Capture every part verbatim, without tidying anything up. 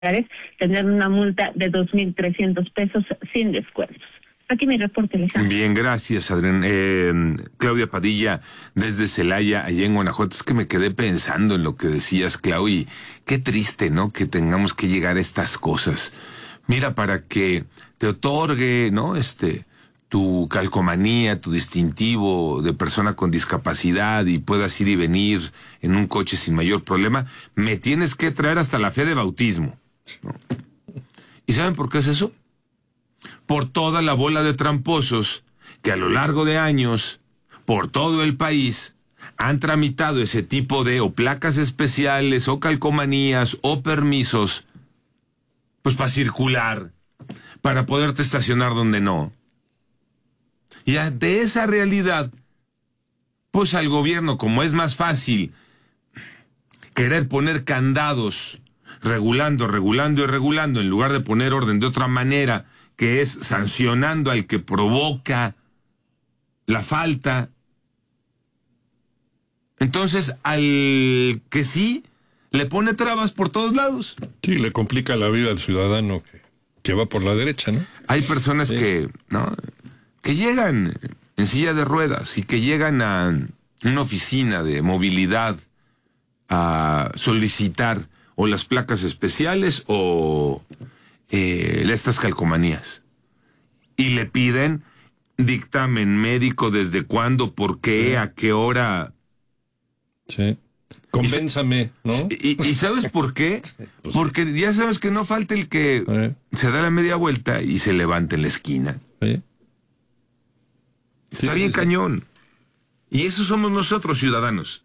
tendrán una multa de dos mil trescientos pesos sin descuentos. Aquí mi reporte, Alejandro. Bien, gracias, Adrián. Eh, Claudia Padilla, desde Celaya, allá en Guanajuato. Es que me quedé pensando en lo que decías, Clau, y qué triste, ¿no?, que tengamos que llegar a estas cosas. Mira, para que te otorgue, ¿no?, este, tu calcomanía, tu distintivo de persona con discapacidad y puedas ir y venir en un coche sin mayor problema, me tienes que traer hasta la fe de bautismo, ¿no? ¿Y saben por qué es eso? Por toda la bola de tramposos que a lo largo de años, por todo el país, han tramitado ese tipo de o placas especiales, o calcomanías, o permisos, pues para circular, para poderte estacionar donde no. Y ante esa realidad, pues al gobierno, como es más fácil querer poner candados, regulando, regulando y regulando, en lugar de poner orden de otra manera, que es sancionando al que provoca la falta. Entonces, al que sí, le pone trabas por todos lados. Sí, le complica la vida al ciudadano que, que va por la derecha, ¿no? Hay personas sí. que, ¿no?, que llegan en silla de ruedas y que llegan a una oficina de movilidad a solicitar o las placas especiales o eh, estas calcomanías. Y le piden dictamen médico, desde cuándo, por qué, sí. a qué hora. Sí. Convénzame, ¿no? ¿Y, y sabes por qué? Pues, porque ya sabes que no falta el que ¿eh? se da la media vuelta y se levanta en la esquina. ¿Eh? Está sí, bien sí, cañón. Y eso somos nosotros, ciudadanos.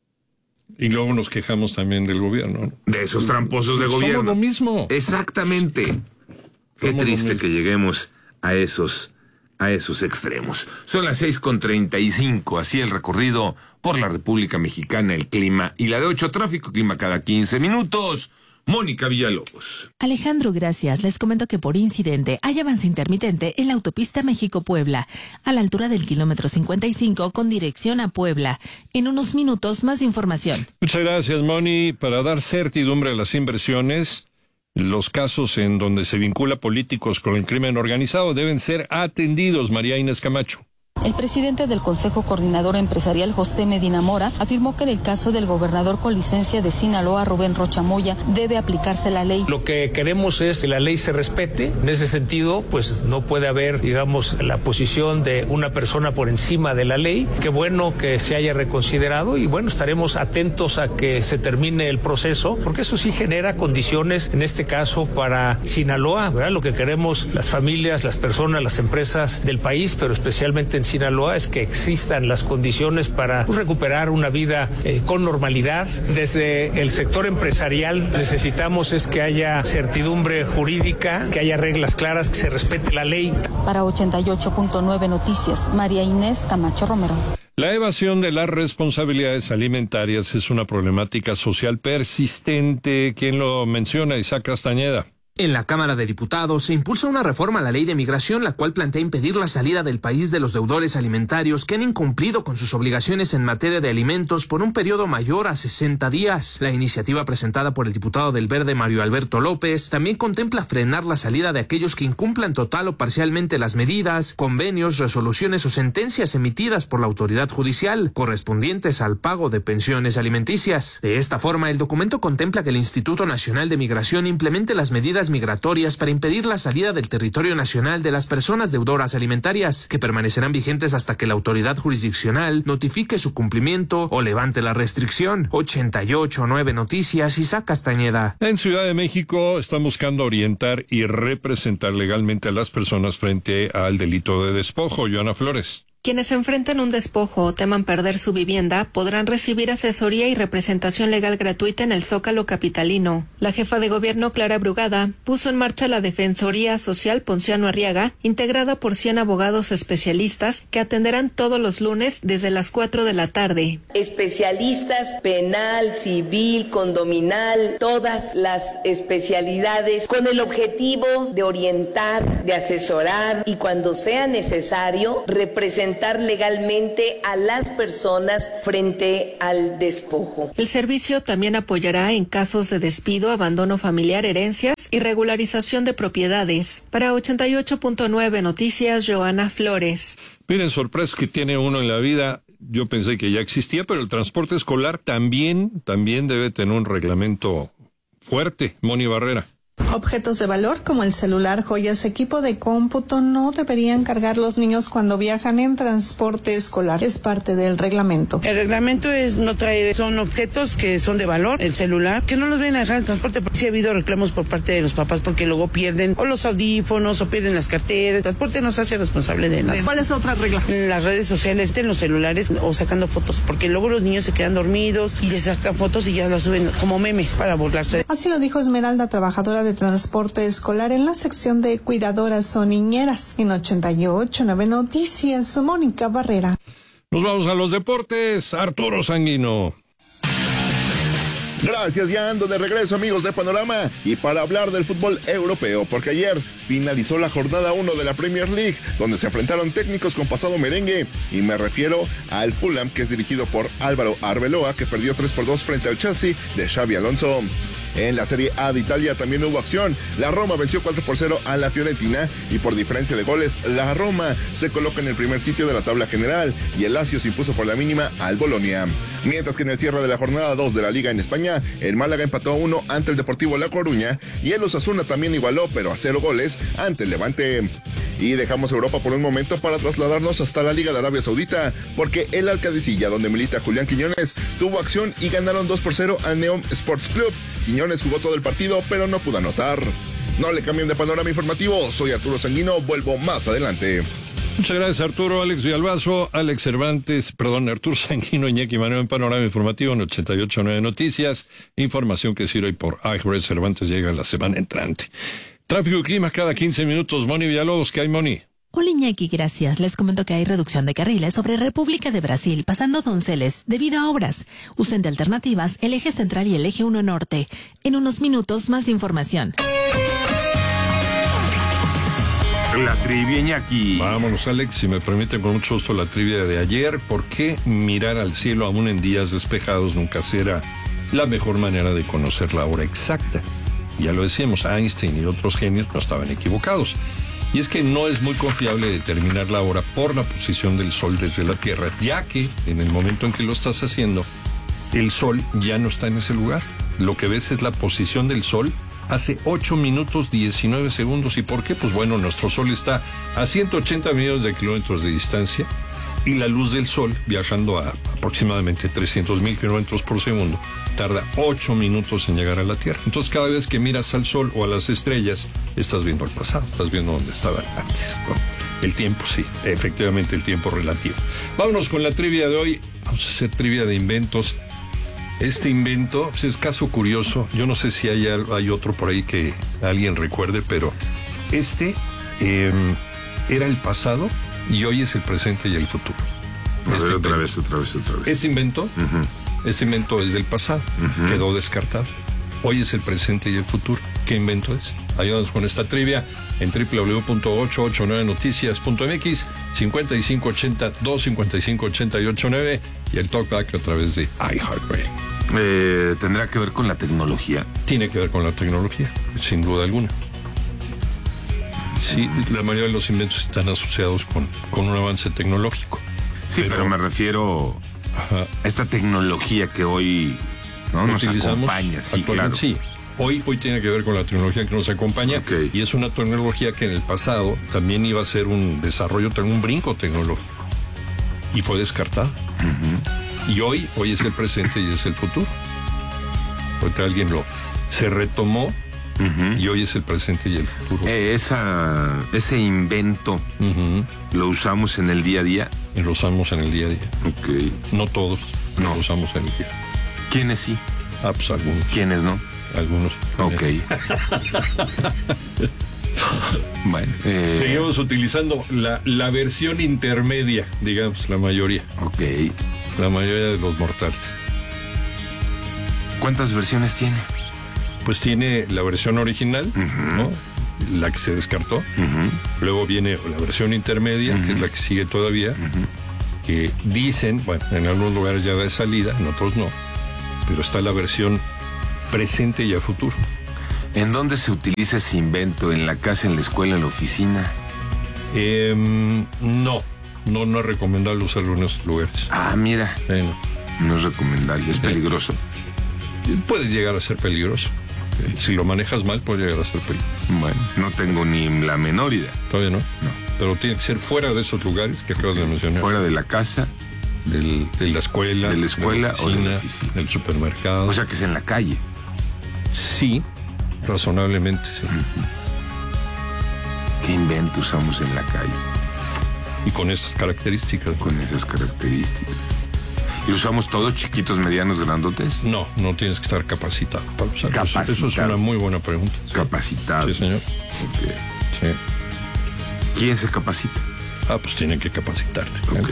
Y luego nos quejamos también del gobierno, ¿no? De esos tramposos de gobierno. Somos lo mismo. Exactamente. Qué somos triste que lleguemos a esos, a esos extremos. Son las seis con treinta y cinco, así el recorrido por la República Mexicana, el clima y la de ocho, tráfico, clima cada quince minutos. Mónica Villalobos. Alejandro, gracias. Les comento que por incidente hay avance intermitente en la autopista México-Puebla, a la altura del kilómetro cincuenta y cinco con dirección a Puebla. En unos minutos, más información. Muchas gracias, Moni. Para dar certidumbre a las inversiones, los casos en donde se vincula políticos con el crimen organizado deben ser atendidos. María Inés Camacho. El presidente del Consejo Coordinador Empresarial, José Medina Mora, afirmó que en el caso del gobernador con licencia de Sinaloa, Rubén Rocha Moya, debe aplicarse la ley. Lo que queremos es que la ley se respete. En ese sentido, pues no puede haber, digamos, la posición de una persona por encima de la ley. Qué bueno que se haya reconsiderado y bueno, estaremos atentos a que se termine el proceso, porque eso sí genera condiciones, en este caso, para Sinaloa, ¿verdad? Lo que queremos las familias, las personas, las empresas del país, pero especialmente en Sinaloa, es que existan las condiciones para pues, recuperar una vida eh, con normalidad. Desde el sector empresarial necesitamos es que haya certidumbre jurídica, que haya reglas claras, que se respete la ley. Para ochenta y ocho punto nueve Noticias, María Inés Camacho Romero. La evasión de las responsabilidades alimentarias es una problemática social persistente. ¿Quién lo menciona? Isaac Castañeda. En la Cámara de Diputados se impulsa una reforma a la ley de migración, la cual plantea impedir la salida del país de los deudores alimentarios que han incumplido con sus obligaciones en materia de alimentos por un periodo mayor a sesenta días. La iniciativa presentada por el diputado del Verde, Mario Alberto López, también contempla frenar la salida de aquellos que incumplan total o parcialmente las medidas, convenios, resoluciones o sentencias emitidas por la autoridad judicial correspondientes al pago de pensiones alimenticias. De esta forma, el documento contempla que el Instituto Nacional de Migración implemente las medidas migratorias para impedir la salida del territorio nacional de las personas deudoras alimentarias, que permanecerán vigentes hasta que la autoridad jurisdiccional notifique su cumplimiento o levante la restricción. ochenta y ocho punto nueve Noticias, Isaac Castañeda. En Ciudad de México están buscando orientar y representar legalmente a las personas frente al delito de despojo. Joana Flores. Quienes enfrenten un despojo o teman perder su vivienda podrán recibir asesoría y representación legal gratuita en el Zócalo capitalino. La jefa de gobierno, Clara Brugada, puso en marcha la Defensoría Social Ponciano Arriaga, integrada por cien abogados especialistas que atenderán todos los lunes desde las cuatro de la tarde. Especialistas penal, civil, condominal, todas las especialidades con el objetivo de orientar, de asesorar y cuando sea necesario representar sustentar legalmente a las personas frente al despojo. El servicio también apoyará en casos de despido, abandono familiar, herencias y regularización de propiedades. Para ochenta y ocho punto nueve Noticias, Joana Flores. Miren, sorpresas que tiene uno en la vida. Yo pensé que ya existía, pero el transporte escolar también, también debe tener un reglamento fuerte. Moni Barrera. Objetos de valor como el celular, joyas, equipo de cómputo no deberían cargar los niños cuando viajan en transporte escolar. Es parte del reglamento. El reglamento es no traer, son objetos que son de valor, el celular, que no los vayan a dejar en transporte. Sí ha habido reclamos por parte de los papás porque luego pierden o los audífonos o pierden las carteras. El transporte no se hace responsable de nada. ¿Cuál es la otra regla? En las redes sociales, en los celulares o sacando fotos, porque luego los niños se quedan dormidos y les sacan fotos y ya las suben como memes para burlarse. Así lo dijo Esmeralda, trabajadora de transporte escolar en la sección de cuidadoras o niñeras. En ochenta y ocho punto nueve Noticias, Mónica Barrera. Nos vamos a los deportes. Arturo Sanguino. Gracias, ya ando de regreso, amigos de Panorama, y para hablar del fútbol europeo, porque ayer finalizó la jornada uno de la Premier League, donde se enfrentaron técnicos con pasado merengue, y me refiero al Fulham, que es dirigido por Álvaro Arbeloa, que perdió tres por dos frente al Chelsea de Xabi Alonso. En la Serie A de Italia también hubo acción. La Roma venció cuatro por cero a la Fiorentina y por diferencia de goles, la Roma se coloca en el primer sitio de la tabla general y el Lazio se impuso por la mínima al Bolonia. Mientras que en el cierre de la jornada dos de la Liga en España, el Málaga empató a uno ante el Deportivo La Coruña y el Osasuna también igualó, pero a cero goles, ante el Levante. Y dejamos Europa por un momento para trasladarnos hasta la Liga de Arabia Saudita, porque el Alcadicilla, donde milita Julián Quiñones, tuvo acción y ganaron dos por cero al Neom Sports Club. Quiñones jugó todo el partido, pero no pudo anotar. No le cambien de panorama informativo, soy Arturo Sanguino, vuelvo más adelante. Muchas gracias, Arturo. Alex Villalbazo, Alex Cervantes, perdón, Arturo Sanguino, Iñaki Manuel en Panorama Informativo en ochenta y ocho punto nueve Noticias. Información que sirve por iHeart Cervantes llega la semana entrante. Tráfico y clima cada quince minutos. Moni Villalobos, ¿qué hay, Moni? Hola, Iñaki, gracias. Les comento que hay reducción de carriles sobre República de Brasil, pasando Donceles, debido a obras. Usen de alternativas el eje central y el eje uno norte. En unos minutos, más información. La trivia, Iñaki. Vámonos, Alex, si me permiten, con mucho gusto la trivia de ayer. ¿Por qué mirar al cielo aún en días despejados nunca será la mejor manera de conocer la hora exacta? Ya lo decíamos, Einstein y otros genios no estaban equivocados. Y es que no es muy confiable determinar la hora por la posición del Sol desde la Tierra, ya que en el momento en que lo estás haciendo, el Sol ya no está en ese lugar. Lo que ves es la posición del Sol hace ocho minutos diecinueve segundos. ¿Y por qué? Pues bueno, nuestro Sol está a ciento ochenta millones de kilómetros de distancia y la luz del Sol, viajando a aproximadamente trescientos mil kilómetros por segundo, tarda ocho minutos en llegar a la Tierra. Entonces, cada vez que miras al Sol o a las estrellas, estás viendo el pasado, estás viendo dónde estaban antes, ¿no? El tiempo, sí, efectivamente el tiempo relativo. Vámonos con la trivia de hoy. Vamos a hacer trivia de inventos. Este invento pues, es caso curioso. Yo no sé si hay, hay otro por ahí que alguien recuerde, pero este eh, era el pasado y hoy es el presente y el futuro. A este ver, otra invento, vez, otra vez, otra vez. Este invento, uh-huh. este invento es del pasado, uh-huh. quedó descartado. Hoy es el presente y el futuro. ¿Qué invento es? Ayúdanos con esta trivia en doble u doble u doble u punto ochocientos ochenta y nueve noticias punto m x, cincuenta y cinco ochenta, dos cincuenta y cinco ochenta y ocho nueve y el talkback a través de iHeartRadio. Eh, ¿Tendrá que ver con la tecnología? Tiene que ver con la tecnología, sin duda alguna. Sí, la mayoría de los inventos están asociados con, con un avance tecnológico. Sí, pero, pero me refiero ajá. a esta tecnología que hoy ¿no? nos acompaña. Sí, claro. Sí, hoy, hoy tiene que ver con la tecnología que nos acompaña okay. y es una tecnología que en el pasado también iba a ser un desarrollo, un brinco tecnológico y fue descartada. Uh-huh. Y hoy, hoy es el presente y es el futuro. Ahorita alguien lo se retomó. Uh-huh. Y hoy es el presente y el futuro. Eh, esa, ese invento uh-huh. lo usamos en el día a día. Y lo usamos en el día a día. Okay. No todos, no lo usamos en el día. ¿Quiénes sí? Ah, pues algunos. ¿Quiénes no? Algunos. Ok. Bueno, eh... seguimos utilizando la, la versión intermedia, digamos, la mayoría. Ok. La mayoría de los mortales. ¿Cuántas versiones tiene? Pues tiene la versión original, uh-huh. ¿no? la que se descartó. Uh-huh. Luego viene la versión intermedia, uh-huh. que es la que sigue todavía, uh-huh. que dicen, bueno, en algunos lugares ya de salida, en otros no, pero está la versión presente y a futuro. ¿En dónde se utiliza ese invento? ¿En la casa, en la escuela, en la oficina? Eh, no, no, no es recomendable usarlo en esos lugares. Ah, mira. Eh, no. no es recomendable, es peligroso. Eh, puede llegar a ser peligroso. Eh, si lo manejas mal, puede llegar a ser peligroso. Bueno, no tengo ni la menor idea. ¿Todavía no? No. Pero tiene que ser fuera de esos lugares que acabas de mencionar. Fuera de la casa. Del, de la escuela. De la escuela de la oficina, o de la oficina. Del supermercado. O sea, que es en la calle. Sí, razonablemente, sí. ¿Qué invento usamos en la calle? Y con estas características. Con esas características. ¿Y usamos todos chiquitos, medianos, grandotes? No, no tienes que estar capacitado para usarlo. Capacitado. Eso es una muy buena pregunta. Sí. Capacitado. Sí, señor. Okay. Sí. ¿Quién se capacita? Ah, pues tienen que capacitarte. Ok.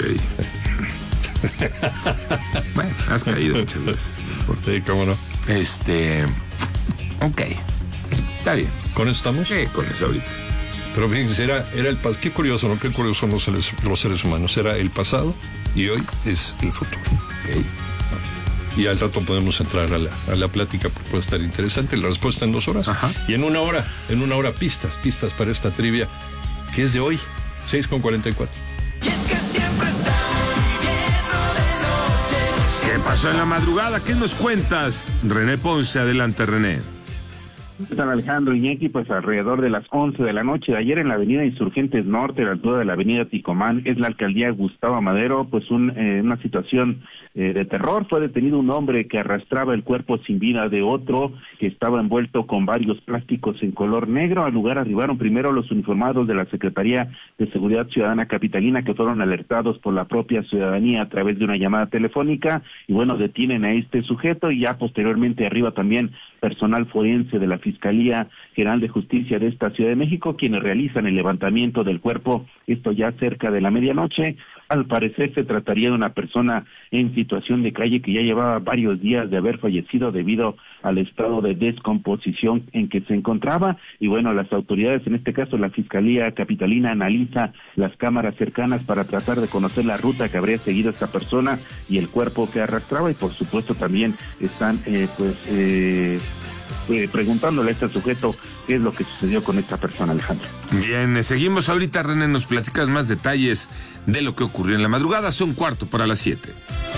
Sí. Bueno, has caído muchas veces. Sí, cómo no. Este... Ok. Está bien. ¿Con eso estamos? Sí, con eso ahorita. Pero fíjense, era, era el pasado. Qué curioso, ¿no? Qué curioso son los seres, los seres humanos. Era el pasado y hoy es el futuro. Okay. Y al rato podemos entrar a la, a la plática, porque puede estar interesante. La respuesta en dos horas. Ajá. Y en una hora, en una hora pistas, pistas para esta trivia, que es de hoy, seis con cuarenta y cuatro. Y es que siempre está viviendo de noche. ¿Qué pasó en la madrugada? ¿Qué nos cuentas? René Ponce, adelante, René. ¿Qué tal, Alejandro Iñaki? Pues alrededor de las once de la noche de ayer en la avenida Insurgentes Norte, a la altura de la avenida Ticomán, es la alcaldía Gustavo Amadero, pues un, eh, una situación eh, de terror. Fue detenido un hombre que arrastraba el cuerpo sin vida de otro que estaba envuelto con varios plásticos en color negro. Al lugar arribaron primero los uniformados de la Secretaría de Seguridad Ciudadana Capitalina, que fueron alertados por la propia ciudadanía a través de una llamada telefónica, y bueno, detienen a este sujeto, y ya posteriormente arriba también personal forense de la Fiscalía General de Justicia de esta Ciudad de México, quienes realizan el levantamiento del cuerpo, esto ya cerca de la medianoche. Al parecer se trataría de una persona en situación de calle que ya llevaba varios días de haber fallecido debido al estado de descomposición en que se encontraba, y bueno, las autoridades, en este caso la Fiscalía Capitalina, analiza las cámaras cercanas para tratar de conocer la ruta que habría seguido esta persona y el cuerpo que arrastraba, y por supuesto también están eh, pues eh, eh, preguntándole a este sujeto qué es lo que sucedió con esta persona, Alejandro. Bien, eh, seguimos ahorita, René, nos platicas más detalles de lo que ocurrió en la madrugada. Son cuarto para las siete.